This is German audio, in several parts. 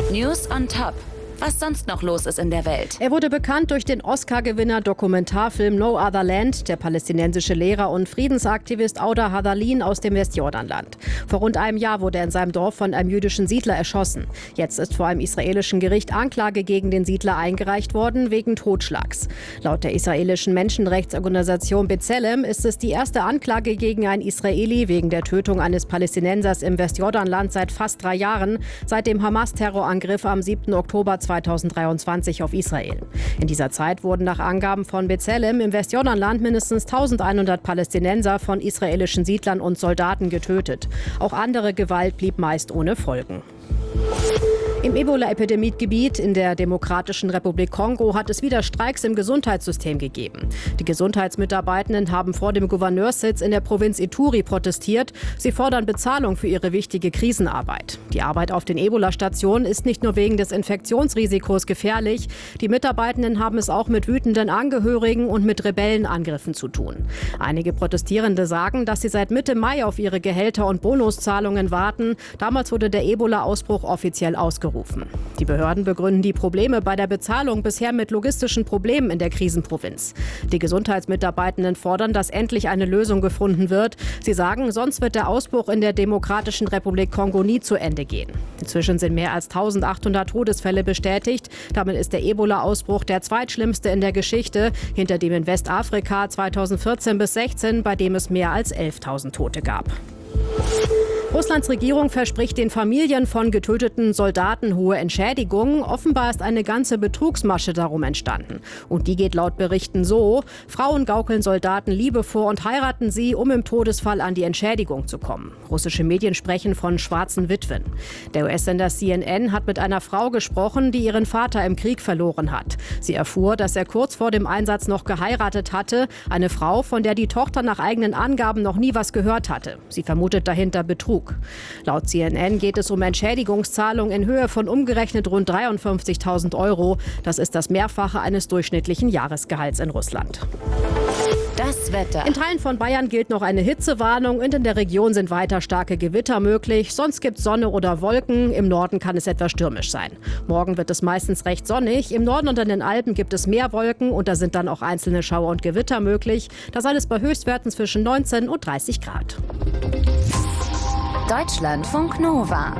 News on Top. Was sonst noch los ist in der Welt. Er wurde bekannt durch den Oscar-Gewinner Dokumentarfilm No Other Land. Der palästinensische Lehrer und Friedensaktivist Auda Hadalin aus dem Westjordanland. Vor rund einem Jahr wurde er in seinem Dorf von einem jüdischen Siedler erschossen. Jetzt ist vor einem israelischen Gericht Anklage gegen den Siedler eingereicht worden wegen Totschlags. Laut der israelischen Menschenrechtsorganisation B'Tselem ist es die erste Anklage gegen einen Israeli wegen der Tötung eines Palästinensers im Westjordanland seit fast 3 Jahren, seit dem Hamas-Terrorangriff am 7. Oktober 2023 auf Israel. In dieser Zeit wurden nach Angaben von B'Tselem im Westjordanland mindestens 1100 Palästinenser von israelischen Siedlern und Soldaten getötet. Auch andere Gewalt blieb meist ohne Folgen. Im Ebola-Epidemiegebiet in der Demokratischen Republik Kongo hat es wieder Streiks im Gesundheitssystem gegeben. Die Gesundheitsmitarbeitenden haben vor dem Gouverneurssitz in der Provinz Ituri protestiert. Sie fordern Bezahlung für ihre wichtige Krisenarbeit. Die Arbeit auf den Ebola-Stationen ist nicht nur wegen des Infektionsrisikos gefährlich. Die Mitarbeitenden haben es auch mit wütenden Angehörigen und mit Rebellenangriffen zu tun. Einige Protestierende sagen, dass sie seit Mitte Mai auf ihre Gehälter und Bonuszahlungen warten. Damals wurde der Ebola-Ausbruch offiziell ausgerufen. Die Behörden begründen die Probleme bei der Bezahlung bisher mit logistischen Problemen in der Krisenprovinz. Die Gesundheitsmitarbeitenden fordern, dass endlich eine Lösung gefunden wird. Sie sagen, sonst wird der Ausbruch in der Demokratischen Republik Kongo nie zu Ende gehen. Inzwischen sind mehr als 1800 Todesfälle bestätigt. Damit ist der Ebola-Ausbruch der zweitschlimmste in der Geschichte, hinter dem in Westafrika 2014 bis 2016, bei dem es mehr als 11.000 Tote gab. Russlands Regierung verspricht den Familien von getöteten Soldaten hohe Entschädigungen. Offenbar ist eine ganze Betrugsmasche darum entstanden. Und die geht laut Berichten so: Frauen gaukeln Soldaten Liebe vor und heiraten sie, um im Todesfall an die Entschädigung zu kommen. Russische Medien sprechen von schwarzen Witwen. Der US-Sender CNN hat mit einer Frau gesprochen, die ihren Vater im Krieg verloren hat. Sie erfuhr, dass er kurz vor dem Einsatz noch geheiratet hatte. Eine Frau, von der die Tochter nach eigenen Angaben noch nie was gehört hatte. Sie vermutet dahinter Betrug. Laut CNN geht es um Entschädigungszahlungen in Höhe von umgerechnet rund 53.000 Euro. Das ist das Mehrfache eines durchschnittlichen Jahresgehalts in Russland. Das Wetter. In Teilen von Bayern gilt noch eine Hitzewarnung und in der Region sind weiter starke Gewitter möglich. Sonst gibt es Sonne oder Wolken. Im Norden kann es etwas stürmisch sein. Morgen wird es meistens recht sonnig. Im Norden und an den Alpen gibt es mehr Wolken und da sind dann auch einzelne Schauer und Gewitter möglich. Das alles bei Höchstwerten zwischen 19 und 30 Grad. Deutschlandfunk Nova.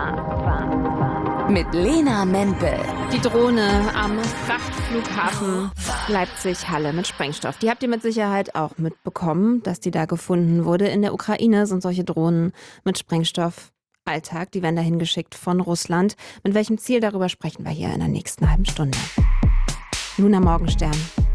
Mit Lena Mempel. Die Drohne am Frachtflughafen Leipzig-Halle mit Sprengstoff. Die habt ihr mit Sicherheit auch mitbekommen, dass die da gefunden wurde. In der Ukraine sind solche Drohnen mit Sprengstoff Alltag. Die werden dahin geschickt von Russland. Mit welchem Ziel, darüber sprechen wir hier in der nächsten halben Stunde. Luna Morgenstern.